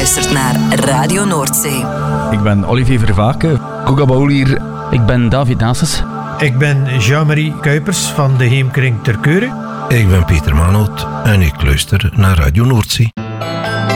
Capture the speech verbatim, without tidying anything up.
luistert naar Radio Noordzee. Ik ben Olivier Vervaken, Koekabaul hier. Ik ben David Nases. Ik ben Jean-Marie Kuipers van de Heemkring Terkeuren. Ik ben Peter Manhout en ik luister naar Radio Noordzee.